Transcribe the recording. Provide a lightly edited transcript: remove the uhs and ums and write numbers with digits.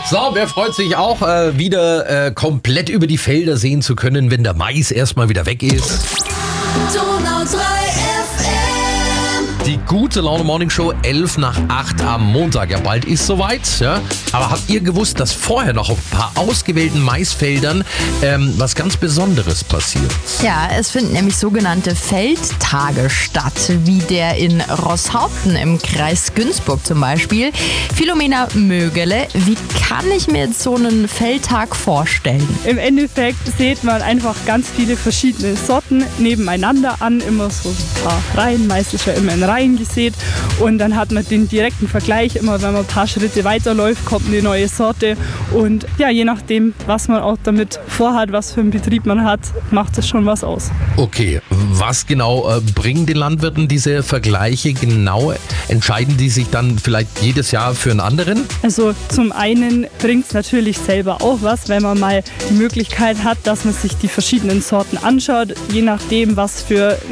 So, wer freut sich auch, wieder komplett über die Felder sehen zu können, wenn der Mais erstmal wieder weg ist? Donau 3 FM. Die gute Laune Morning Show 7:55 am Montag. Ja, bald ist soweit. Ja. Aber habt ihr gewusst, dass vorher noch auf ein paar ausgewählten Maisfeldern was ganz Besonderes passiert? Ja, es finden nämlich sogenannte Feldtage statt, wie der in Rosshaupten im Kreis Günzburg zum Beispiel. Philomena Mögele, wie kann ich mir jetzt so einen Feldtag vorstellen? Im Endeffekt sieht man einfach ganz viele verschiedene Sorten nebeneinander an, immer so ein paar Reihen, meistens ja immer in Reihen gesät. Und dann hat man den direkten Vergleich, immer wenn man ein paar Schritte weiterläuft, kommt eine neue Sorte. Und ja, je nachdem, was man auch damit vorhat, was für einen Betrieb man hat, macht es schon was aus. Okay, was genau bringen den Landwirten diese Vergleiche genau? Entscheiden die sich dann vielleicht jedes Jahr für einen anderen? Also zum einen bringt es natürlich selber auch was, wenn man mal die Möglichkeit hat, dass man sich die verschiedenen Sorten anschaut, je nachdem, was für